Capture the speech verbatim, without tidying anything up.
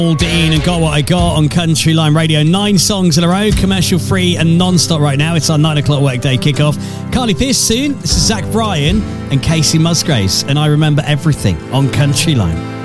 Dean and Got What I Got on Country Line Radio. Nine songs in a row, commercial free and non-stop right now. It's our nine o'clock workday kickoff. Carly Pearce soon. This is Zach Bryan and Casey Musgraves. And I Remember Everything on Country Line.